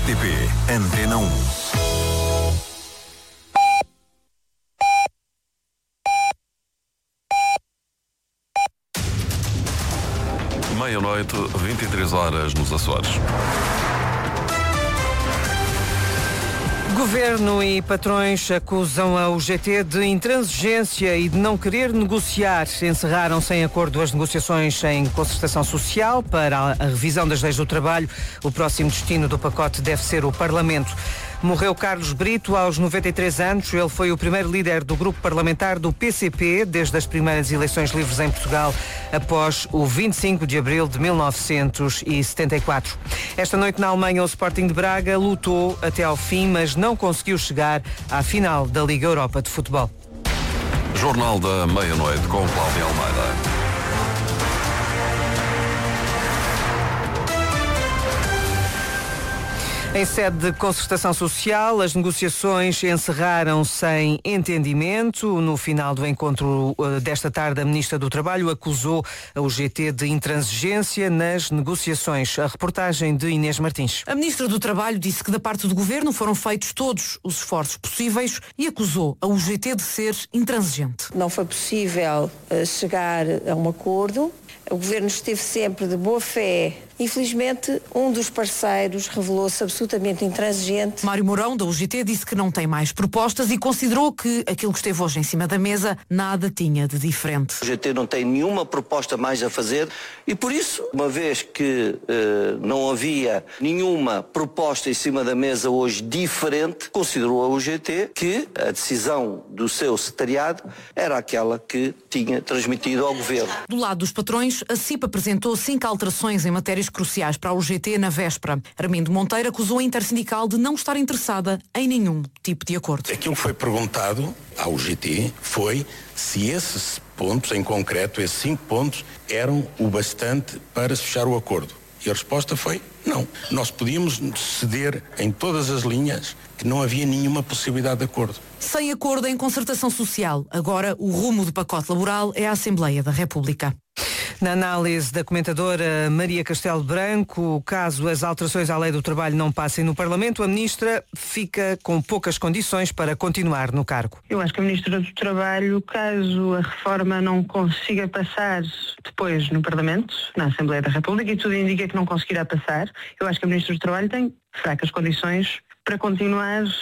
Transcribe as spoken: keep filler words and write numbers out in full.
T P Antena um. Meia-noite, vinte e três horas nos Açores. Governo e patrões acusam a U G T de intransigência e de não querer negociar. Encerraram sem acordo as negociações em concertação social para a revisão das leis do trabalho. O próximo destino do pacote deve ser o Parlamento. Morreu Carlos Brito aos noventa e três anos. Ele foi o primeiro líder do grupo parlamentar do P C P desde as primeiras eleições livres em Portugal, após o vinte e cinco de abril de mil novecentos e setenta e quatro. Esta noite na Alemanha, o Sporting de Braga lutou até ao fim, mas não conseguiu chegar à final da Liga Europa de Futebol. Jornal da Meia-Noite com Cláudia Almeida. Em sede de concertação social, as negociações encerraram sem entendimento. No final do encontro desta tarde, a Ministra do Trabalho acusou a U G T de intransigência nas negociações. A reportagem de Inês Martins. A Ministra do Trabalho disse que da parte do Governo foram feitos todos os esforços possíveis e acusou a U G T de ser intransigente. Não foi possível chegar a um acordo. O Governo esteve sempre de boa fé. Infelizmente, um dos parceiros revelou-se absolutamente intransigente. Mário Mourão, da U G T, disse que não tem mais propostas e considerou que aquilo que esteve hoje em cima da mesa nada tinha de diferente. A U G T não tem nenhuma proposta mais a fazer e, por isso, uma vez que eh, não havia nenhuma proposta em cima da mesa hoje diferente, considerou a U G T que a decisão do seu secretariado era aquela que tinha transmitido ao Governo. Do lado dos patrões, a C I P apresentou cinco alterações em matérias cruciais para a U G T na véspera. Armindo Monteiro acusou a Intersindical de não estar interessada em nenhum tipo de acordo. Aquilo que foi perguntado à U G T foi se esses pontos, em concreto, esses cinco pontos, eram o bastante para se fechar o acordo. E a resposta foi não. Nós podíamos ceder em todas as linhas que não havia nenhuma possibilidade de acordo. Sem acordo em concertação social, agora o rumo do pacote laboral é a Assembleia da República. Na análise da comentadora Maria Castelo Branco, caso as alterações à lei do trabalho não passem no Parlamento, a Ministra fica com poucas condições para continuar no cargo. Eu acho que a Ministra do Trabalho, caso a reforma não consiga passar depois no Parlamento, na Assembleia da República, e tudo indica que não conseguirá passar, eu acho que a Ministra do Trabalho tem fracas condições para continuar